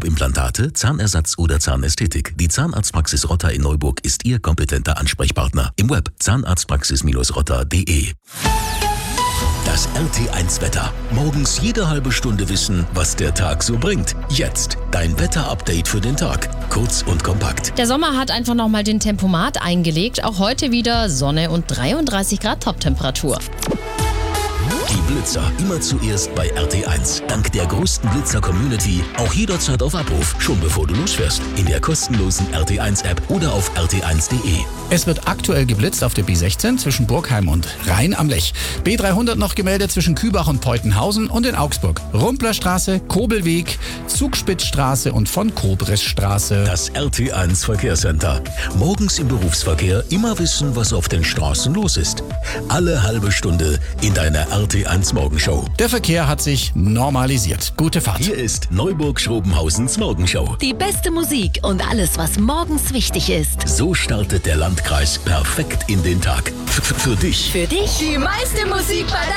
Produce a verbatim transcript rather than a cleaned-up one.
Ob Implantate, Zahnersatz oder Zahnästhetik, die Zahnarztpraxis Rotter in Neuburg ist Ihr kompetenter Ansprechpartner. Im Web zahnarztpraxis rotter punkt de. Das R T eins Wetter. Morgens jede halbe Stunde wissen, was der Tag so bringt. Jetzt dein Wetter-Update für den Tag. Kurz und kompakt. Der Sommer hat einfach nochmal den Tempomat eingelegt. Auch heute wieder Sonne und dreiunddreißig Grad Toptemperatur. Die Blitzer immer zuerst bei R T eins. Dank der größten Blitzer-Community auch jederzeit auf Abruf, schon bevor du losfährst. In der kostenlosen R T eins App oder auf r t eins punkt de. Es wird aktuell geblitzt auf der B sechzehn zwischen Burgheim und Rhein am Lech. B dreihundert noch gemeldet zwischen Kübach und Peutenhausen und in Augsburg. Rumplerstraße, Kobelweg, Zugspitzstraße und von Kobresstraße. Das R T eins Verkehrscenter. Morgens im Berufsverkehr immer wissen, was auf den Straßen los ist. Alle halbe Stunde in deiner R T eins Morgenshow. Der Verkehr hat sich normalisiert. Gute Fahrt. Hier ist Neuburg-Schrobenhausens Morgenshow. Die beste Musik und alles, was morgens wichtig ist. So startet der Landkreis perfekt in den Tag. F- für dich. Für dich die meiste Musik bei